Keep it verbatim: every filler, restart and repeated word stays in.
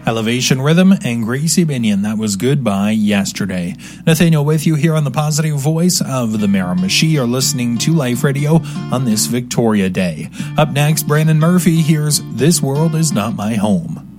Elevation Rhythm and Gracie Binion. That was Goodbye Yesterday. Nathaniel with you here on the positive voice of the Miramichi. You're listening to Life Radio on this Victoria Day. Up next, Brandon Murphy hears This World Is Not My Home.